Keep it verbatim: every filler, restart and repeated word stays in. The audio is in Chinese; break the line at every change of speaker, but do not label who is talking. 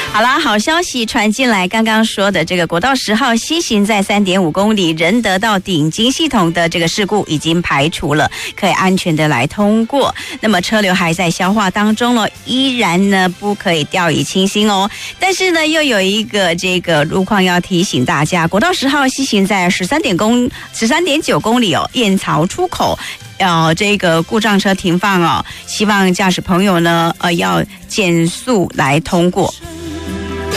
好啦，好消息传进来，刚刚说的这个国道十号西行在 三点五公里仁德到顶金系统的这个事故已经排除了，可以安全的来通过。那么车流还在消化当中了，依然呢不可以掉以轻心哦。但是呢，又有一个这个路况要提醒大家，国道十号西行在十三点公十三点九公里哦，燕巢出口。呃，这个故障车停放哦，希望驾驶朋友呢，呃，要减速来通过。